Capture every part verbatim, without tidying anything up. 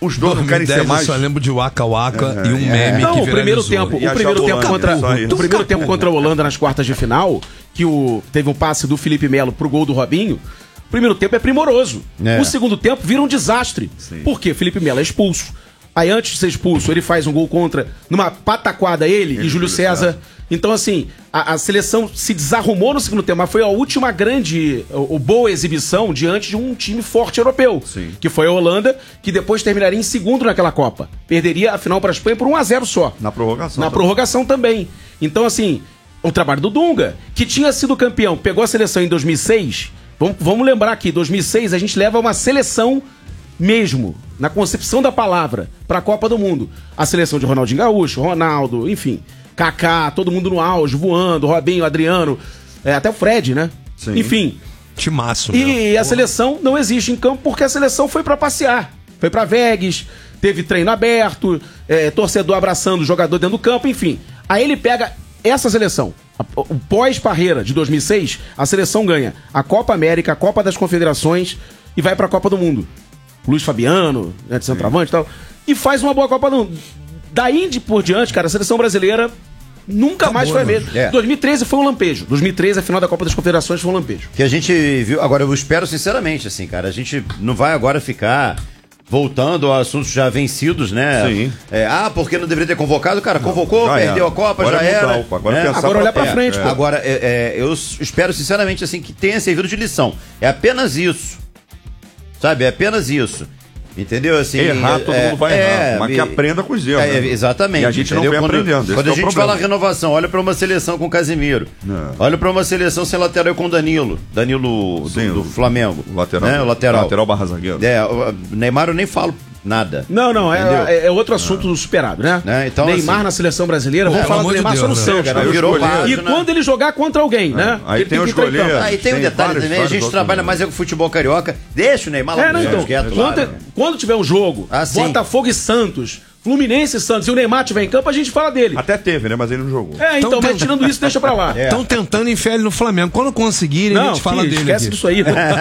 os dois não querem ser mais... Eu só lembro de Waka Waka é, e um é. meme não, que o primeiro tempo, o primeiro tempo contra, o primeiro tempo contra a Holanda nas quartas de final, que o, teve um passe do Felipe Melo pro gol do Robinho. O primeiro tempo é primoroso. É. O segundo tempo vira um desastre. Sim. Por quê? Felipe Melo é expulso. Aí antes de ser expulso, ele faz um gol contra, numa pataquada ele, ele e Júlio César. César. Então, assim, a, a seleção se desarrumou no segundo tempo, mas foi a última grande, ou, ou boa exibição diante de um time forte europeu. Sim. Que foi a Holanda, que depois terminaria em segundo naquela Copa. Perderia a final para a Espanha por um a zero só. Na prorrogação. Na também. prorrogação também. Então, assim, o trabalho do Dunga, que tinha sido campeão, pegou a seleção em dois mil e seis. Vamos, vamos lembrar aqui, dois mil e seis a gente leva uma seleção mesmo, na concepção da palavra, para a Copa do Mundo. A seleção de Ronaldinho Gaúcho, Ronaldo, enfim, Kaká, todo mundo no auge, voando, Robinho, Adriano, é, até o Fred, né? Sim. Enfim. Timaço, E meu. a seleção não existe em campo porque a seleção foi para passear. Foi para Vegas, teve treino aberto, é, torcedor abraçando o jogador dentro do campo, enfim. Aí ele pega essa seleção, o pós-Parreira de dois mil e seis, a seleção ganha a Copa América, a Copa das Confederações e vai para a Copa do Mundo. Luiz Fabiano, né, de centroavante e tal, e faz uma boa Copa do Mundo. Daí de por diante, cara, a seleção brasileira nunca Acabou, mais foi a mesma. É. dois mil e treze foi um lampejo. dois mil e treze, a final da Copa das Confederações, foi um lampejo. Que a gente viu, agora eu espero sinceramente, assim, cara, a gente não vai agora ficar voltando a assuntos já vencidos, né? Sim. É, ah, porque não deveria ter convocado? Cara, não, convocou, perdeu era. a Copa, agora já era. Mudar, opa, agora é. agora olhar pra é, frente. É. Agora, é, é, eu espero sinceramente, assim, que tenha servido de lição. É apenas isso. Sabe, é apenas isso. Entendeu? Assim, errar, todo é, mundo vai é, errar, mas e, que aprenda com os erros. É, né? exatamente. E a gente entendeu? não vem quando, aprendendo. Quando a gente problema. fala renovação, olha pra uma seleção com Casemiro. Não. Olha pra uma seleção sem lateral com Danilo. Danilo Sim, do, do Flamengo. O lateral. Né? O lateral. lateral barra zagueiro. É, o Neymar eu nem falo nada. Não, não, é, é outro assunto não. superado, né? É, então, Neymar assim, na seleção brasileira, vamos falar do Neymar de Deus, só no né? Santos. Né? Virou e e quando ele jogar contra alguém, é. né? Aí ele tem, tem os goleiros. Aí tem, tem um detalhe também, a gente trabalha mais é com futebol carioca. Deixa o Neymar lá é, não, então, quieto, quando, lá, né? quando tiver um jogo, ah, Botafogo e Santos, Fluminense e Santos, e o Neymar estiver em campo, a gente fala dele. Até teve, né? Mas ele não jogou. É, então, mas tirando isso, deixa pra lá. Estão é. tentando enfiar ele no Flamengo. Quando conseguirem, não, a gente fala filho, dele. Esquece aqui. disso aí.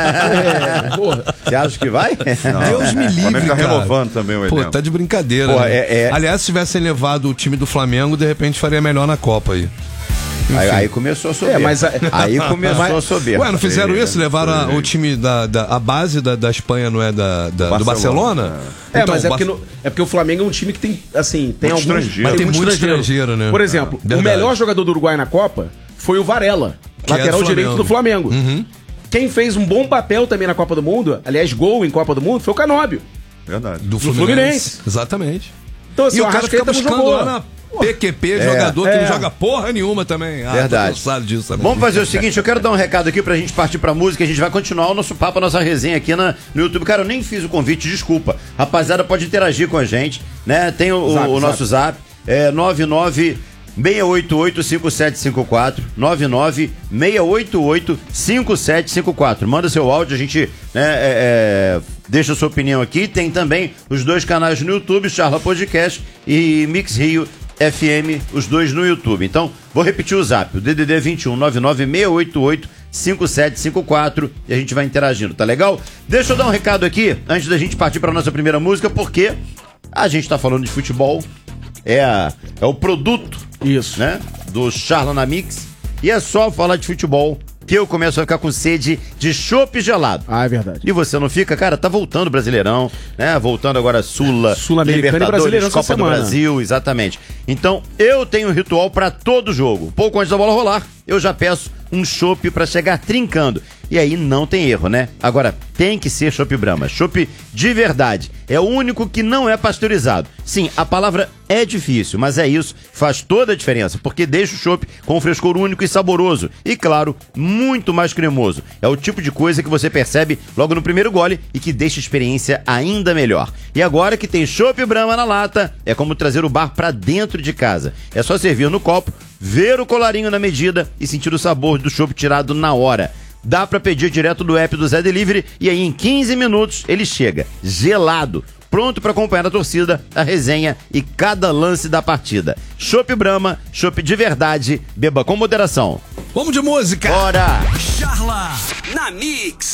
é, porra. Você acha que vai? Não, Deus me livre, tá cara. renovando também o Pô, tá de brincadeira. Porra, né? é, é... Aliás, se tivessem levado o time do Flamengo, de repente faria melhor na Copa aí. Aí, aí começou a soberba. É, mas a... Aí começou mas... a soberba. Ué, não fizeram isso? Levaram a, o time da, da a base da, da Espanha, não é da, da Barcelona. do Barcelona? É, então, mas é, Bar... porque no, é porque o Flamengo é um time que tem, assim, tem muito alguns... Estrangeiro. Tem muito estrangeiro, estrangeiro, né? Por exemplo, ah, o melhor jogador do Uruguai na Copa foi o Varela, que lateral é direito do Flamengo. Uhum. Quem fez um bom papel também na Copa do Mundo, aliás, gol em Copa do Mundo, foi o Canóbio. Verdade. Do, do Fluminense. Fluminense. Exatamente. Então, assim, e o cara fica buscando lá na P Q P, é, jogador é. que não joga porra nenhuma também. Ah, verdade. Disso também. Vamos fazer o seguinte, eu quero dar um recado aqui pra gente partir pra música, a gente vai continuar o nosso papo, a nossa resenha aqui na, no YouTube. Cara, eu nem fiz o convite, desculpa. Rapaziada, pode interagir com a gente, né? Tem o, zap, o, o zap. nosso zap, é nove nove seis oito oito cinco sete cinco quatro, nove nove seis oito oito cinco sete cinco quatro. Manda seu áudio, a gente né, é, é, deixa a sua opinião aqui. Tem também os dois canais no YouTube, Charla Podcast e Mix Rio F M, os dois no YouTube. Então, vou repetir o zap, o D D D vinte e um, nove nove seis oito oito cinco sete cinco quatro, e a gente vai interagindo, tá legal? Deixa eu dar um recado aqui, antes da gente partir pra nossa primeira música, porque a gente tá falando de futebol, é, a, é o produto, isso, né, do Charla na Mix, e é só falar de futebol que eu começo a ficar com sede de chopp gelado. Ah, é verdade. E você não fica? Cara, tá voltando o Brasileirão, né? Voltando agora Sula, Sul-Americana e Brasileirão, Copa do Brasil, exatamente. Então, eu tenho um ritual pra todo jogo. Pouco antes da bola rolar, eu já peço um chopp pra chegar trincando. E aí não tem erro, né? Agora, tem que ser chopp Brahma. Chopp de verdade. É o único que não é pasteurizado. Sim, a palavra é difícil, mas é isso. Faz toda a diferença, porque deixa o chopp com um frescor único e saboroso. E, claro, muito mais cremoso. É o tipo de coisa que você percebe logo no primeiro gole e que deixa a experiência ainda melhor. E agora que tem chopp Brahma na lata, é como trazer o bar pra dentro de casa. É só servir no copo, ver o colarinho na medida e sentir o sabor do chopp tirado na hora. Dá pra pedir direto do app do Zé Delivery e aí em quinze minutos ele chega, gelado, pronto pra acompanhar a torcida, a resenha e cada lance da partida. Chopp Brahma, chopp de verdade, beba com moderação. Vamos de música! Bora! Charla na Mix.